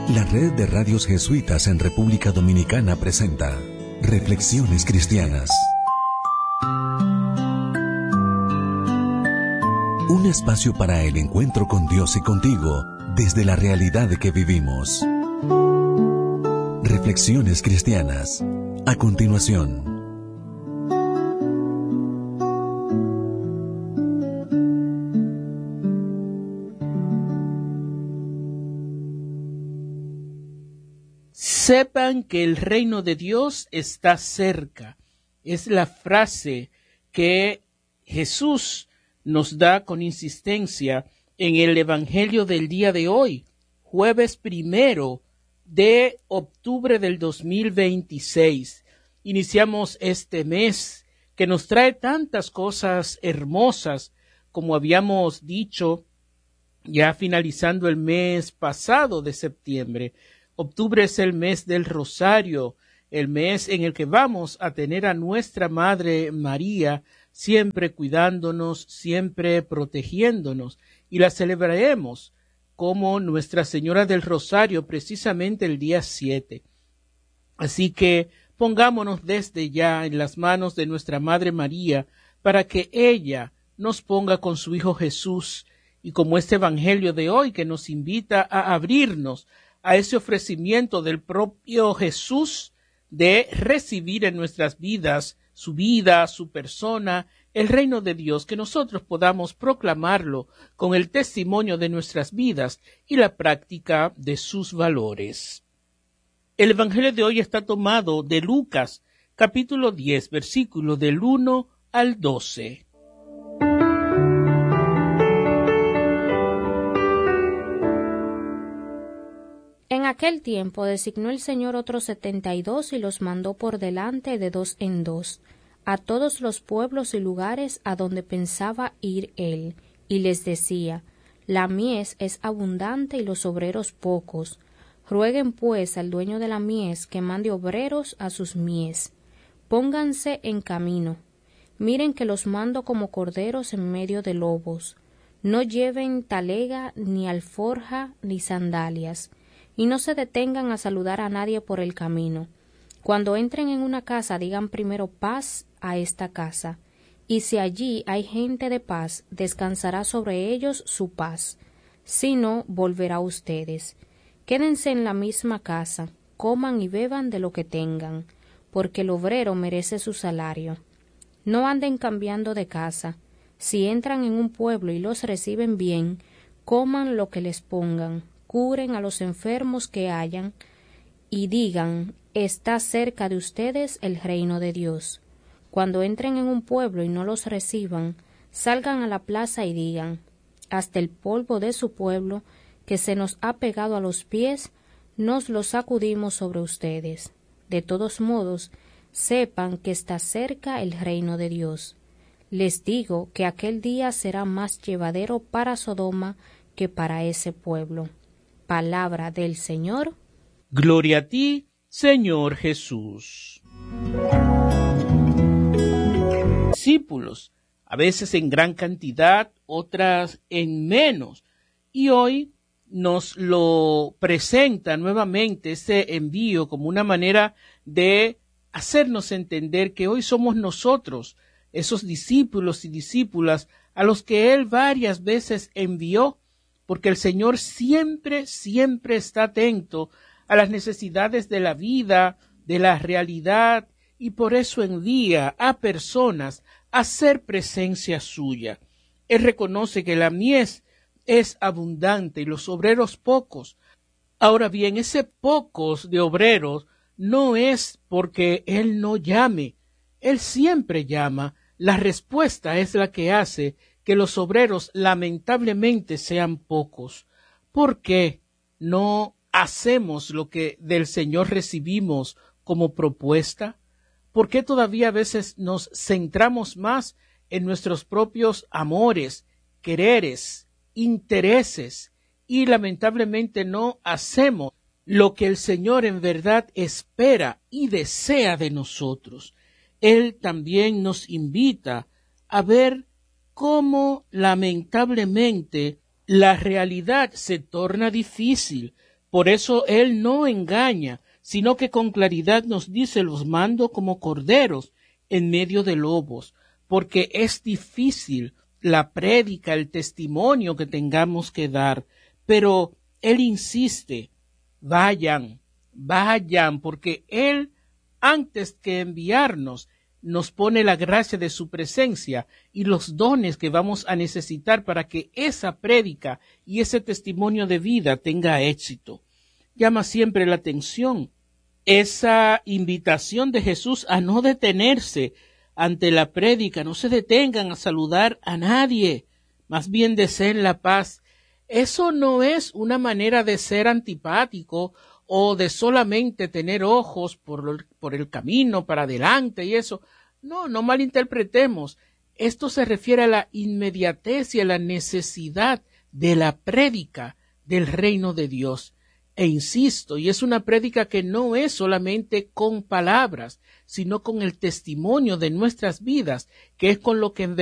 La red de radios jesuitas en República Dominicana presenta Reflexiones Cristianas. Un espacio para el encuentro con Dios y contigo desde la realidad que vivimos. Reflexiones Cristianas. A continuación. Sepan que el reino de Dios está cerca. Es la frase que Jesús nos da con insistencia en el Evangelio del día de hoy, jueves 1 de octubre del 2026. Iniciamos este mes que nos trae tantas cosas hermosas, como habíamos dicho ya finalizando el mes pasado de septiembre. Octubre es el mes del Rosario, el mes en el que vamos a tener a nuestra Madre María siempre cuidándonos, siempre protegiéndonos, y la celebraremos como Nuestra Señora del Rosario precisamente el día 7. Así que pongámonos desde ya en las manos de nuestra Madre María para que ella nos ponga con su Hijo Jesús, y como este Evangelio de hoy que nos invita a abrirnos a ese ofrecimiento del propio Jesús de recibir en nuestras vidas su vida, su persona, el reino de Dios, que nosotros podamos proclamarlo con el testimonio de nuestras vidas y la práctica de sus valores. El Evangelio de hoy está tomado de Lucas, capítulo 10, versículo del 1 al 12. En aquel tiempo designó el Señor otros 72 y los mandó por delante de 2 en 2 a todos los pueblos y lugares a donde pensaba ir él, y les decía: La mies es abundante y los obreros pocos. Rueguen pues al dueño de la mies que mande obreros a sus mies. Pónganse en camino. Miren que los mando como corderos en medio de lobos. No lleven talega, ni alforja, ni sandalias. Y no se detengan a saludar a nadie por el camino. Cuando entren en una casa, digan primero paz a esta casa. Y si allí hay gente de paz, descansará sobre ellos su paz. Si no, volverá a ustedes. Quédense en la misma casa, coman y beban de lo que tengan, porque el obrero merece su salario. No anden cambiando de casa. Si entran en un pueblo y los reciben bien, coman lo que les pongan. Curen a los enfermos que hayan, y digan: está cerca de ustedes el reino de Dios. Cuando entren en un pueblo y no los reciban, salgan a la plaza y digan: hasta el polvo de su pueblo, que se nos ha pegado a los pies, nos lo sacudimos sobre ustedes. De todos modos, sepan que está cerca el reino de Dios. Les digo que aquel día será más llevadero para Sodoma que para ese pueblo. Palabra del Señor. Gloria a ti, Señor Jesús. Discípulos, a veces en gran cantidad, otras en menos. Y hoy nos lo presenta nuevamente ese envío como una manera de hacernos entender que hoy somos nosotros, esos discípulos y discípulas a los que Él varias veces envió, porque el Señor siempre está atento a las necesidades de la vida, de la realidad, y por eso envía a personas a ser presencia suya. Él reconoce que la mies es abundante y los obreros pocos. Ahora bien, ese pocos de obreros no es porque Él no llame. Él siempre llama. La respuesta es la que hace que los obreros lamentablemente sean pocos. ¿Por qué no hacemos lo que del Señor recibimos como propuesta? ¿Por qué todavía a veces nos centramos más en nuestros propios amores, quereres, intereses y lamentablemente no hacemos lo que el Señor en verdad espera y desea de nosotros? Él también nos invita a ver cómo lamentablemente la realidad se torna difícil, Por eso Él no engaña, sino que con claridad nos dice: los mando como corderos en medio de lobos, porque es difícil la prédica, el testimonio que tengamos que dar, pero Él insiste: vayan, porque Él, antes que enviarnos, nos pone la gracia de su presencia y los dones que vamos a necesitar para que esa prédica y ese testimonio de vida tenga éxito. Llama siempre la atención esa invitación de Jesús a no detenerse ante la prédica. No se detengan a saludar a nadie, más bien deseen la paz. Eso no es una manera de ser antipático o de solamente tener ojos por el camino para adelante y eso. No malinterpretemos. Esto se refiere a la inmediatez y a la necesidad de la prédica del reino de Dios. E insisto, y es una prédica que no es solamente con palabras, sino con el testimonio de nuestras vidas, que es con lo que en